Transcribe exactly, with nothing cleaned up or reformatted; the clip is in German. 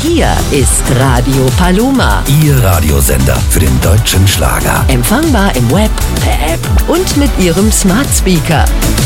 Hier ist Radio Paloma. Ihr Radiosender für den deutschen Schlager. Empfangbar im Web, per App und mit Ihrem Smart Speaker.